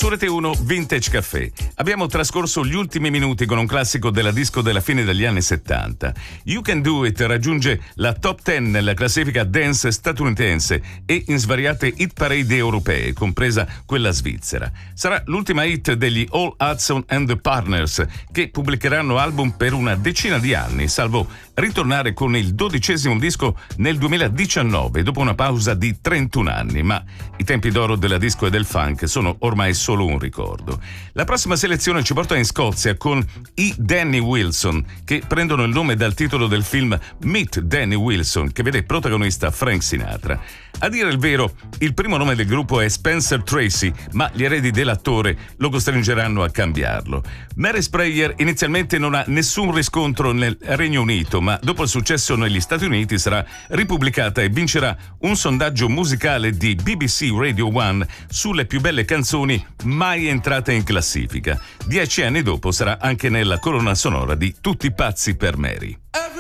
Su Rete 1 Vintage Caffè. Abbiamo trascorso gli ultimi minuti con un classico della disco della fine degli anni 70. You Can Do It raggiunge la top 10 nella classifica dance statunitense e in svariate hit parade europee, compresa quella svizzera. Sarà l'ultima hit degli All Hudson and the Partners, che pubblicheranno album per una decina di anni, salvo ritornare con il 12° disco nel 2019, dopo una pausa di 31 anni, ma i tempi d'oro della disco e del funk sono ormai solo un ricordo. La prossima selezione ci porta in Scozia con i Danny Wilson, che prendono il nome dal titolo del film Meet Danny Wilson, che vede protagonista Frank Sinatra. A dire il vero, il primo nome del gruppo è Spencer Tracy, ma gli eredi dell'attore lo costringeranno a cambiarlo. Mary Sprayer inizialmente non ha nessun riscontro nel Regno Unito, ma dopo il successo negli Stati Uniti sarà ripubblicata e vincerà un sondaggio musicale di BBC Radio 1 sulle più belle canzoni mai entrate in classifica. 10 anni dopo sarà anche nella colonna sonora di Tutti pazzi per Mary.